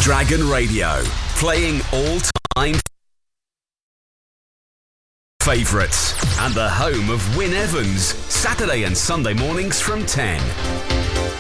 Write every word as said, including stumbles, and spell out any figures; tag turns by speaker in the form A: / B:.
A: Dragon Radio, playing all-time favourites and the home of Wyn Evans, Saturday and Sunday mornings from ten.